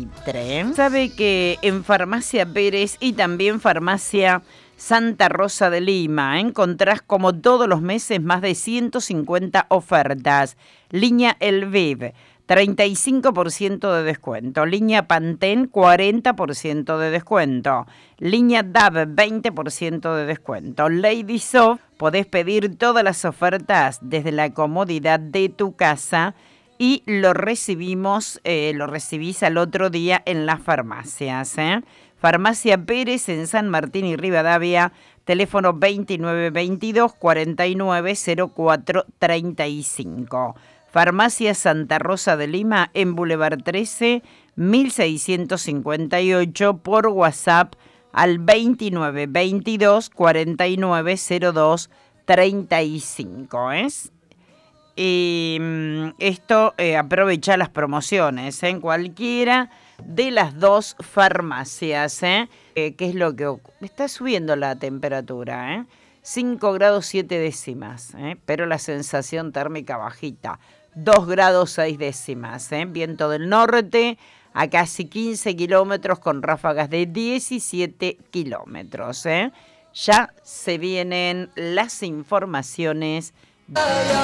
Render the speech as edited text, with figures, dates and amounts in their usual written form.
Salitre. Sabe que en Farmacia Pérez y también Farmacia Santa Rosa de Lima encontrás como todos los meses más de 150 ofertas. Línea Elviv, 35% de descuento. Línea Pantene, 40% de descuento. Línea DAV, 20% de descuento. Lady Soft, podés pedir todas las ofertas desde la comodidad de tu casa y lo recibís al otro día en las farmacias. Farmacia Pérez en San Martín y Rivadavia, teléfono 2922-490435. Farmacia Santa Rosa de Lima en Boulevard 13, 1658, por WhatsApp al 2922-490235. Y esto aprovecha las promociones en cualquiera de las dos farmacias. ¿Qué es lo que está subiendo la temperatura? 5 grados 7 décimas, pero la sensación térmica bajita. 2 grados 6 décimas. Viento del norte a casi 15 kilómetros con ráfagas de 17 kilómetros. Ya se vienen las informaciones.